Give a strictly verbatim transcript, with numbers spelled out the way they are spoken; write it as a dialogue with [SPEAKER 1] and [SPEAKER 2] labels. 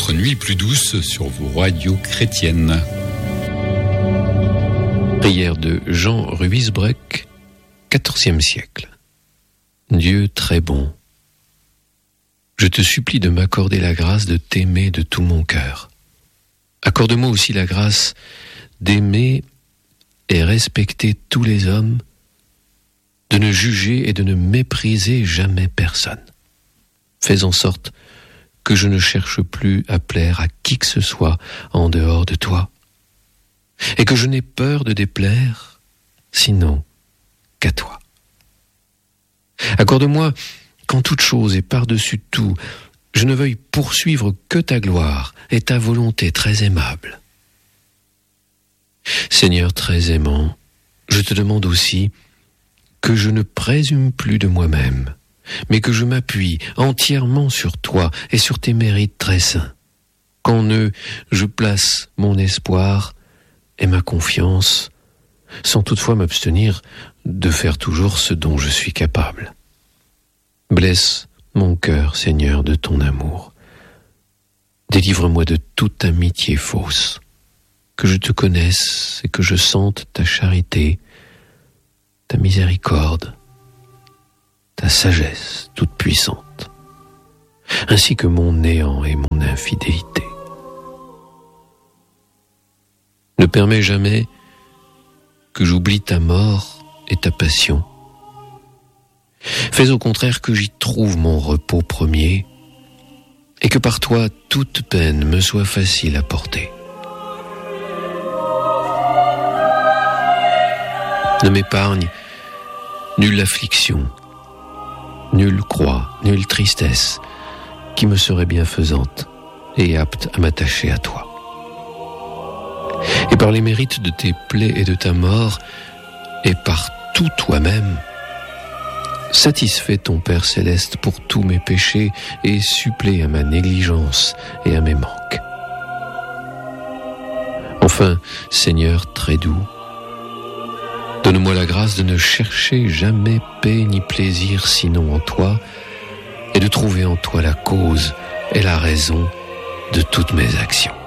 [SPEAKER 1] votre nuit plus douce sur vos radios chrétiennes.
[SPEAKER 2] Prière de Jean Ruysbroeck, quatorzième siècle. Dieu très bon, je te supplie de m'accorder la grâce de t'aimer de tout mon cœur. Accorde-moi aussi la grâce d'aimer et respecter tous les hommes, de ne juger et de ne mépriser jamais personne. Fais en sorte que je ne cherche plus à plaire à qui que ce soit en dehors de toi, et que je n'ai peur de déplaire, sinon qu'à toi. Accorde-moi qu'en toute chose et par-dessus tout, je ne veuille poursuivre que ta gloire et ta volonté très aimable. Seigneur très aimant, je te demande aussi que je ne présume plus de moi-même, mais que je m'appuie entièrement sur toi et sur tes mérites très saints. Qu'en eux, je place mon espoir et ma confiance, sans toutefois m'abstenir de faire toujours ce dont je suis capable. Blesse mon cœur, Seigneur, de ton amour. Délivre-moi de toute amitié fausse, que je te connaisse et que je sente ta charité, ta miséricorde, ta sagesse toute puissante, ainsi que mon néant et mon infidélité. Ne permets jamais que j'oublie ta mort et ta passion. Fais au contraire que j'y trouve mon repos premier et que par toi toute peine me soit facile à porter. Ne m'épargne nulle affliction, nulle croix, nulle tristesse qui me serait bienfaisante et apte à m'attacher à toi. Et par les mérites de tes plaies et de ta mort, et par tout toi-même, satisfais ton Père céleste pour tous mes péchés et supplée à ma négligence et à mes manques. Enfin, Seigneur très doux, donne-moi la grâce de ne chercher jamais paix ni plaisir sinon en toi, et de trouver en toi la cause et la raison de toutes mes actions.